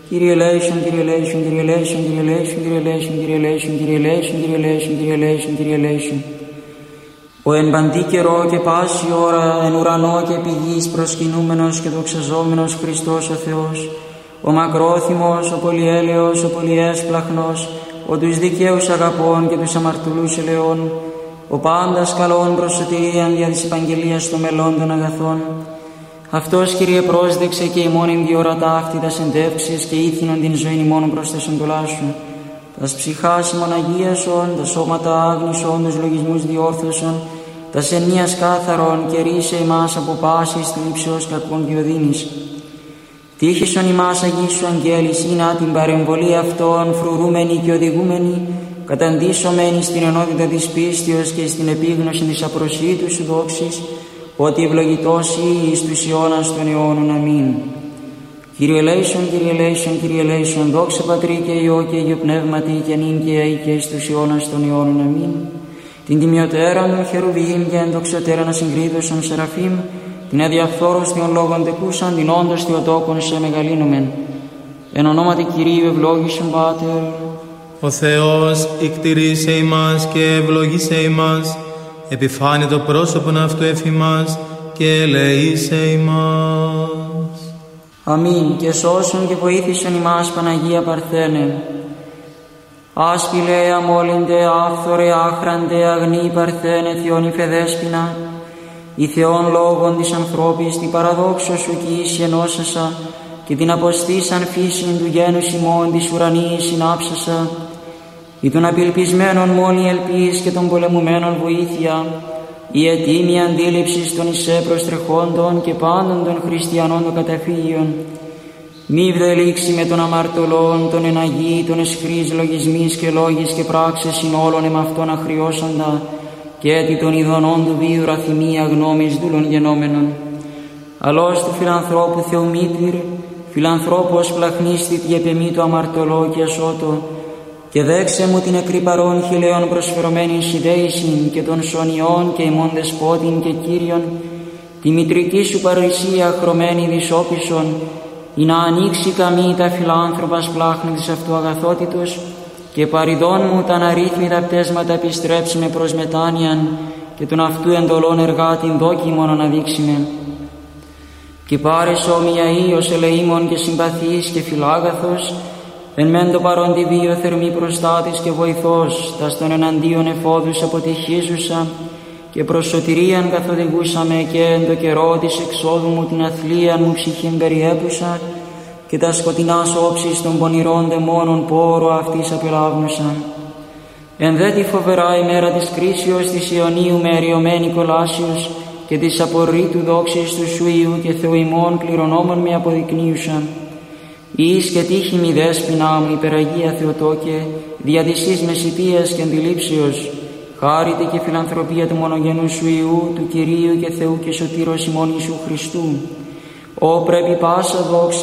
Kyrie eleison, Kyrie eleison, Kyrie eleison, Kyrie eleison, Kyrie eleison, Kyrie eleison, Kyrie eleison, Kyrie eleison, Kyrie eleison, Kyrie eleison. Ο εν παντή καιρό και πάση ώρα εν ουρανό και επί γης προσκυνούμενος και δοξαζόμενος Χριστός ο Θεός, ο μακρόθυμος, ο πολυέλεος, ο πολυέσπλαχνος, ο τους δικαίους αγαπών και τους αμαρτωλούς ελεών, ο πάντας καλών προς σωτηρίαν δια της επαγγελίας των μελών των αγαθών. Αυτός, Κύριε, πρόσδεξε και ημών εν διορατά αυτή τας εντεύξεις και ήθινον την ζωήν ημών προς τας εντολάς σου. Τας ψυχάς ημών αγίασον, τα σώματα άγνησον, τους λογισμούς διόρθωσον, τας ενίας κάθαρον και ρίσε ημάς από πάσης του ύψεως κακών και οδύνης. Τύχησον ημάς αγίσου αγγέλης, ή την παρεμβολή αυτών φρουρούμενη και οδηγούμενη, καταντήσωμένη στην ενότητα της πίστεως και στην επίγνωση της απροσίτου σου δόξης, ότι ευλογητός εις τους αιώνας των αιώνων. Αμήν. Κύριε ελέησον, Κύριε ελέησον, Κύριε ελέησον, δόξα Πατρί και Υιό και Υιό Πνεύματι και νυν και αεί και εις τους αιώνας των αιώνων. Αμήν. Την τιμιωτέραν των χερουβίμ και ενδοξωτέραν ασυγκρίδωσον σεραφείμ, την αδιαφθόρος των λόγων τεκούσαν, την όντως θεοτόκον σε μεγαλύνομεν. Εν ονόματι Κυρίου ευλόγησον Πάτερ. Ο Θεός εκτηρήσε ημάς και ευλογήσε ημάς, επιφάνει το πρόσωπον αυτού εφ' ημάς και ελεήσε ημάς. Αμήν. Και σώσον και βοήθησον ημάς Παναγία Παρθένε. Άσπηλε, αμόλυντε, άφθορε, άχραντε, αγνή Παρθένε, Θεόν υφεδέσποινα, η Θεόν λόγων της ανθρώπης, την παραδόξο σου κι ίση ενώσασα, και την αποστήσαν φύσιν του γένους ημών της ουρανίης συνάψασα, ή των απελπισμένων μόλι ελπίς και των πολεμουμένων βοήθεια, η ετοίμη αντίληψης των εισέ προστρεχόντων και πάντων των χριστιανών των καταφύγιων. Μη βδελήξει με των αμαρτωλών, των εναγεί, των εσχρείς λογισμείς και λόγης και πράξες ειν όλων εμαυτών αχριώσαντα, και έτι των ειδονών του βίου ραθυμία γνώμης δούλων γενόμενων. Αλώς του φιλανθρώπου Θεομήτηρ, φιλανθρώπος πλαχνίστη επεμή το αμαρτωλό και ασώτο, και δέξε μου την εκρυπαρών χιλέων προσφερωμένην συντέησιν και των σωνιών και ημών δεσπότην και Κύριον, τη μητρική σου παρουσία χρωμένη δυσόπισον, ή να ανοίξει καμή τα φιλάνθρωπας πλάχνη της αυτού αγαθότητος, και παριδών μου τα αναρρύθμιτα πτέσματα επιστρέψιμε προς μετάνοιαν, και τον αυτού εντολών εργάτην δόκιμον αναδείξιμε. Και πάρες όμοια ίος ελεήμων και συμπαθής και φιλάγαθος, εν μεν το παρόν τη βίο θερμή προστάτης και βοηθός, τας των εναντίον εφόδους αποτυχίζουσα, και προς σωτηρίαν καθοδηγούσαμε, και εν το καιρό της εξόδου μου την αθλίαν μου ψυχήν περιέπουσα, και τα σκοτεινάς όψεις των πονηρών δαιμόνων πόρο αυτής απελάβνουσα. Εν δε τη φοβερά ημέρα της κρίσεως της Ιωνίου με εριωμένη κολάσεως, και της απορρίτου δόξης του σου Υιού και Θεού ημών κληρονόμων με αποδεικνύουσα. Εις και τύχη μη δέσποινά μου υπεραγία Θεοτόκε, δια της εις μεσητείας και αντιλήψεως, χάρητε και φιλανθρωπία του μονογενού σου Υιού, του Κυρίου και Θεού και Σωτήρος ημών Ιησού Χριστού, ό πρέπει πάσα δόξα